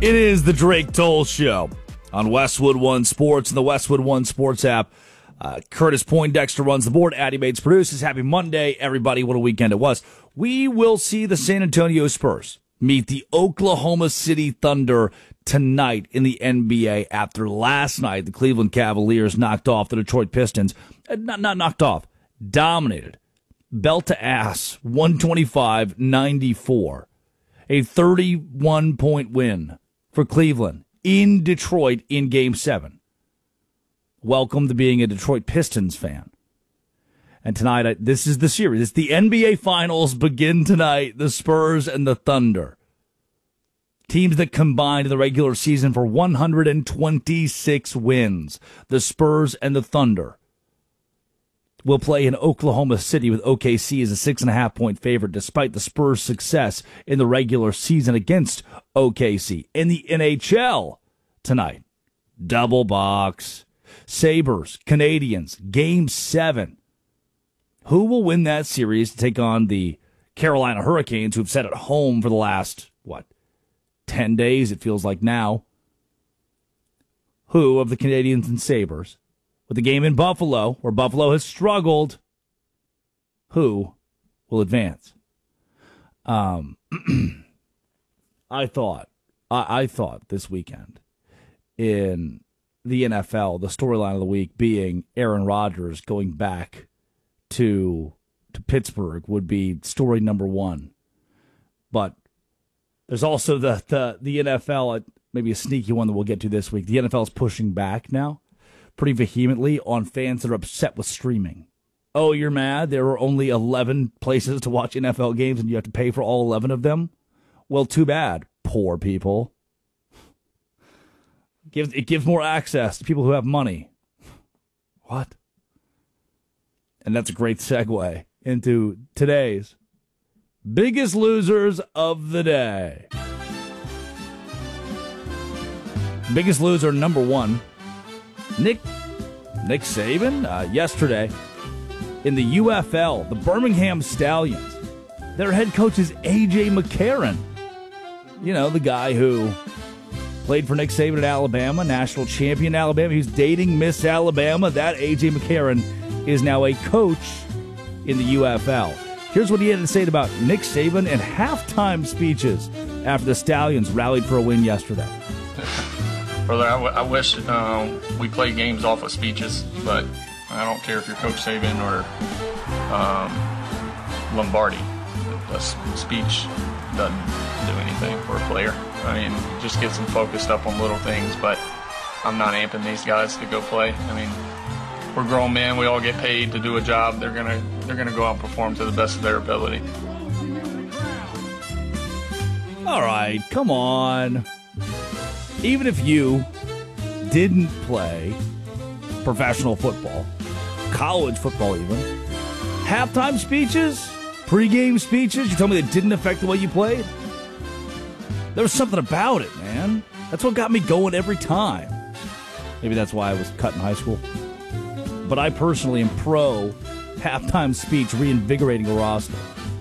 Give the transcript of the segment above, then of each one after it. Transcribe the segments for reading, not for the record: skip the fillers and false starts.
It is the Drake Toll Show on Westwood One Sports and the Westwood One Sports app. Curtis Poindexter runs the board. Addie Bates produces. Happy Monday, everybody. What a weekend it was. We will see the San Antonio Spurs meet the Oklahoma City Thunder tonight in the NBA after last night the Cleveland Cavaliers knocked off the Detroit Pistons. Not knocked off, dominated. Belt to ass, 125-94. A 31-point win for Cleveland in Detroit in Game 7. Welcome to being a Detroit Pistons fan. And tonight, this is the series. It's the NBA Finals begin tonight, the Spurs and the Thunder. Teams that combined in the regular season for 126 wins. The Spurs and the Thunder will play in Oklahoma City with OKC as a 6.5-point favorite, despite the Spurs' success in the regular season against OKC. In the NHL tonight, double box, Sabres, Canadians, Game 7. Who will win that series to take on the Carolina Hurricanes, who've sat at home for the last, 10 days, it feels like now? Who of the Canadians and Sabres? With the game in Buffalo, where Buffalo has struggled, who will advance? I thought this weekend in the NFL, the storyline of the week being Aaron Rodgers going back to Pittsburgh would be story number one. But there's also the NFL, maybe a sneaky one that we'll get to this week. The NFL is pushing back now pretty vehemently on fans that are upset with streaming. Oh, you're mad? There are only 11 places to watch NFL games and you have to pay for all 11 of them? Well, too bad, poor people. It gives more access to people who have money. What? And that's a great segue into today's biggest losers of the day. Biggest loser number one, Nick Saban, yesterday in the UFL, the Birmingham Stallions. Their head coach is A.J. McCarron. You know, the guy who played for Nick Saban at Alabama, national champion Alabama. He's dating Miss Alabama. That A.J. McCarron is now a coach in the UFL. Here's what he had to say about Nick Saban and halftime speeches after the Stallions rallied for a win yesterday. Brother, I wish we played games off of speeches, but I don't care if you're Coach Saban or Lombardi. A speech doesn't do anything for a player. I mean, just gets them focused up on little things, but I'm not amping these guys to go play. I mean, we're grown men. We all get paid to do a job. They're gonna go out and perform to the best of their ability. All right, come on. Even if you didn't play professional football, college football even, halftime speeches, pregame speeches, you told me they didn't affect the way you played? There was something about it, man. That's what got me going every time. Maybe that's why I was cut in high school. But I personally am pro halftime speech reinvigorating a roster.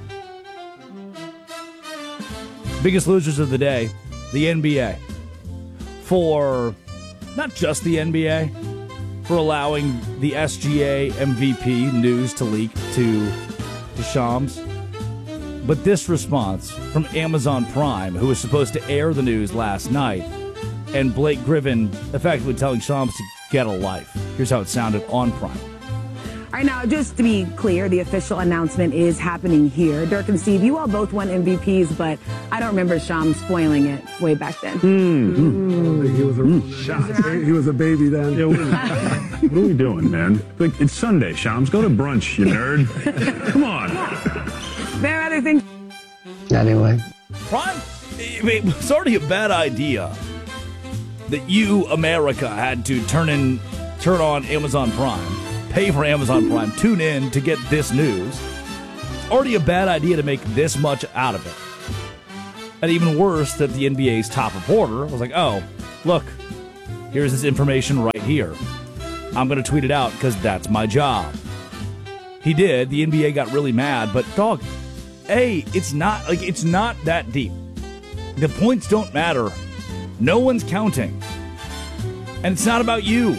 Biggest losers of the day, the NBA. For not just the NBA, for allowing the SGA MVP news to leak to Shams, but this response from Amazon Prime, who was supposed to air the news last night, and Blake Griffin effectively telling Shams to get a life. Here's how it sounded on Prime. All right, now, just to be clear, the official announcement is happening here. Dirk and Steve, you all both won MVPs, but I don't remember Shams spoiling it way back then. He was a shot. He was a baby then. Yeah, what are we doing, man? Like, it's Sunday, Shams. Go to brunch, you nerd. Come on. There are other things. Anyway. Prime, I mean, it's already a bad idea that you, America, had to turn on Amazon Prime, pay for Amazon Prime, tune in to get this news. It's already a bad idea to make this much out of it. And even worse, that the NBA's top reporter was like, oh, look, here's this information right here. I'm going to tweet it out because that's my job. He did. The NBA got really mad, but dog, it's not that deep. The points don't matter No one's counting. And it's not about you.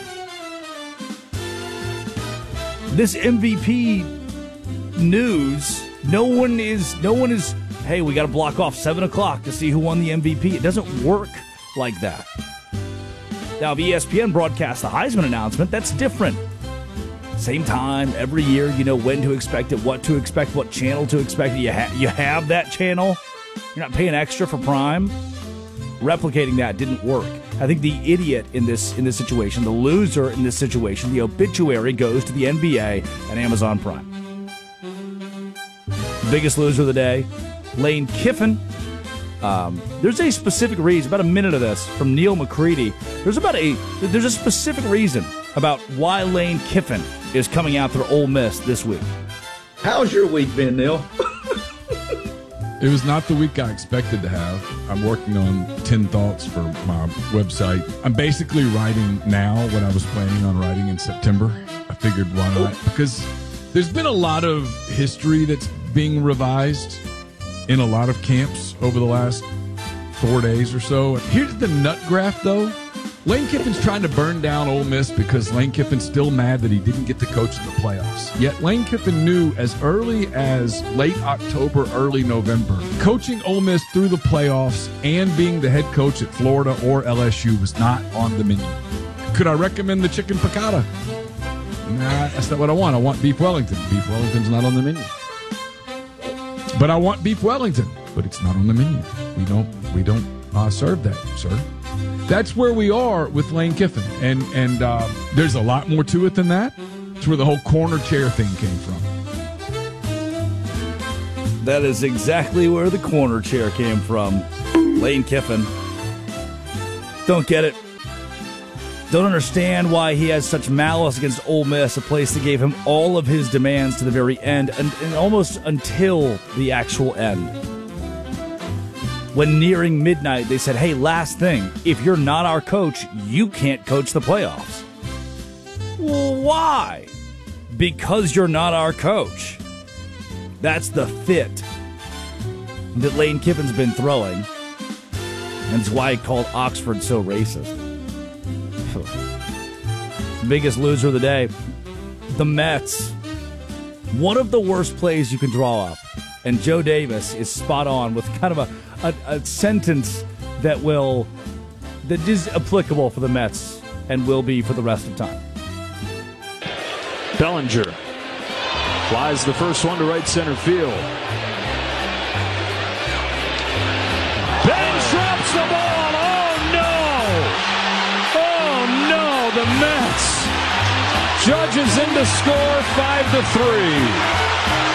This MVP news, no one is, hey, we got to block off 7 o'clock to see who won the MVP. It doesn't work like that. Now, if ESPN broadcasts the Heisman announcement, that's different. Same time, every year, you know when to expect it, what to expect, what channel to expect. You have that channel. You're not paying extra for Prime. Replicating that didn't work. I think the idiot in this situation, the loser in this situation, the obituary goes to the NBA and Amazon Prime. Biggest loser of the day, Lane Kiffin. There's a specific reason, about a minute of this from Neil McCready. There's a specific reason about why Lane Kiffin is coming after Ole Miss this week. How's your week been, Neil? It was not the week I expected to have. I'm working on 10 thoughts for my website. I'm basically writing now what I was planning on writing in September. I figured why not? Because there's been a lot of history that's being revised in a lot of camps over the last 4 days or so. Here's the nut graph, though. Lane Kiffin's trying to burn down Ole Miss because Lane Kiffin's still mad that he didn't get to coach in the playoffs. Yet Lane Kiffin knew as early as late October, early November, coaching Ole Miss through the playoffs and being the head coach at Florida or LSU was not on the menu. Could I recommend the chicken piccata? Nah, that's not what I want. I want beef Wellington. Beef Wellington's not on the menu. But I want beef Wellington, but it's not on the menu. We don't serve that, sir. That's where we are with Lane Kiffin, and there's a lot more to it than that. It's where the whole corner chair thing came from. That is exactly where the corner chair came from. Lane Kiffin. Don't get it. Don't understand why he has such malice against Ole Miss, a place that gave him all of his demands to the very end, and almost until the actual end. When nearing midnight, they said, hey, last thing, if you're not our coach, you can't coach the playoffs. Well, why? Because you're not our coach. That's the fit that Lane Kiffin's been throwing. And it's why he called Oxford so racist. Biggest loser of the day, the Mets. One of the worst plays you can draw up. And Joe Davis is spot on with kind of a sentence that is applicable for the Mets and will be for the rest of time. Bellinger flies the first one to right center field. Bench drops the ball. Oh no, the Mets. Judges in to score 5-3.